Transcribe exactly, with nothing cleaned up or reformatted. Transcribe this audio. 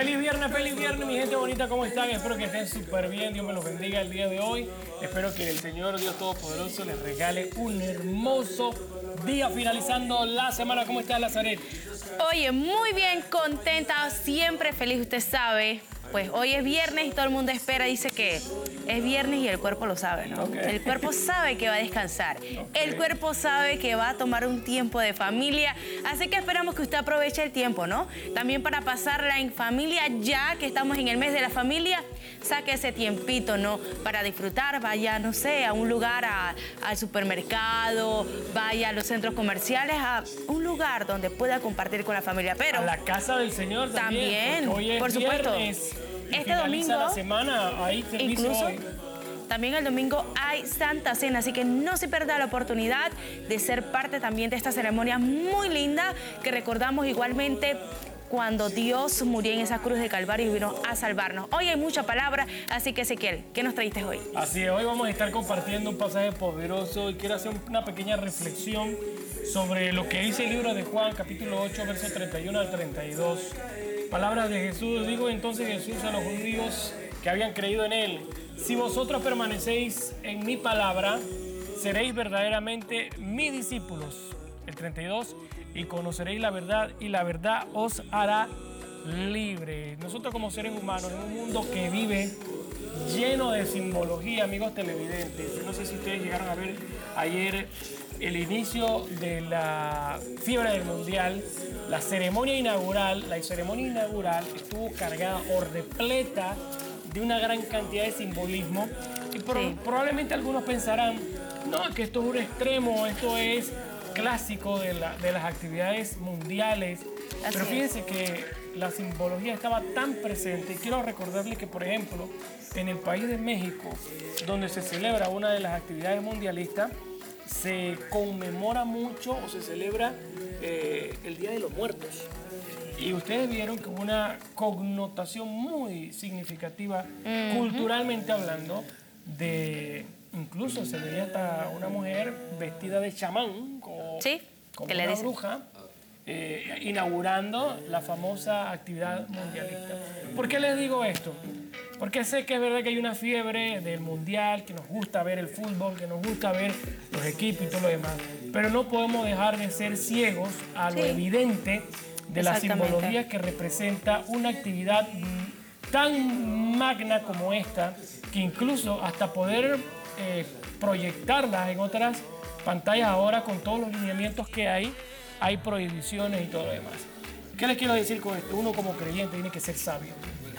Feliz viernes, feliz viernes, mi gente bonita, ¿cómo están? Espero que estén súper bien, Dios me los bendiga el día de hoy. Espero que el Señor Dios Todopoderoso les regale un hermoso día finalizando la semana. ¿Cómo está Lazaret? Oye, muy bien, contenta, siempre feliz, usted sabe. Pues hoy es viernes y todo el mundo espera, dice que es viernes y el cuerpo lo sabe, ¿no? Okay. El cuerpo sabe que va a descansar, Okay. el cuerpo sabe que va a tomar un tiempo de familia, así que esperamos que usted aproveche el tiempo, ¿no? También para pasarla en familia, ya que estamos en el mes de la familia, saque ese tiempito, ¿no? Para disfrutar, vaya, no sé, a un lugar, a, al supermercado, vaya a los centros comerciales, a un lugar donde pueda compartir con la familia, pero... A la casa del Señor también. También, Hoy es por supuesto. Viernes, y Este finaliza domingo, la semana, ahí servicio incluso, hoy. también el domingo hay Santa Cena, así que no se pierda la oportunidad de ser parte también de esta ceremonia muy linda que recordamos igualmente cuando Dios murió en esa cruz de Calvario y vino a salvarnos. Hoy hay mucha palabra, así que Ezequiel, ¿qué nos traíste hoy? Así es, hoy vamos a estar compartiendo un pasaje poderoso y quiero hacer una pequeña reflexión sobre lo que dice el libro de Juan, capítulo ocho, versos treinta y uno al treinta y dos. Palabras de Jesús. Digo entonces Jesús a los judíos que habían creído en él: si vosotros permanecéis en mi palabra, seréis verdaderamente mis discípulos. El treinta y dos, y conoceréis la verdad, y la verdad os hará libre. Nosotros como seres humanos, en un mundo que vive lleno de simbología, amigos televidentes, no sé si ustedes llegaron a ver ayer el inicio de la fiebre del mundial, la ceremonia inaugural, la ceremonia inaugural estuvo cargada o repleta de una gran cantidad de simbolismo y pro, Sí. probablemente algunos pensarán, no, que esto es un extremo, esto es clásico de, la, de las actividades mundiales. Así Pero es. fíjense que la simbología estaba tan presente. Y quiero recordarles que, por ejemplo, en el país de México, donde se celebra una de las actividades mundialistas, se conmemora mucho o se celebra eh, el Día de los Muertos. Y ustedes vieron que hubo una connotación muy significativa, uh-huh. culturalmente hablando, de... Incluso se veía hasta una mujer vestida de chamán, como, sí, como ¿qué una le dice? bruja, eh, inaugurando la famosa actividad mundialista. ¿Por qué les digo esto? Porque sé que es verdad que hay una fiebre del mundial, que nos gusta ver el fútbol, que nos gusta ver los equipos y todo lo demás, pero no podemos dejar de ser ciegos a lo sí. evidente de la simbología que representa una actividad tan magna como esta, que incluso hasta poder eh, proyectarlas en otras pantallas ahora con todos los lineamientos que hay, hay prohibiciones y todo lo demás. ¿Qué les quiero decir con esto? Uno como creyente tiene que ser sabio.